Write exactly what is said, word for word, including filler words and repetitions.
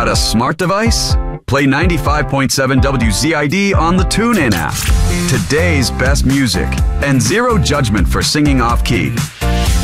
Got a smart device? Play ninety-five point seven W Z I D on the TuneIn app. Today's best music and zero judgment for singing off-key.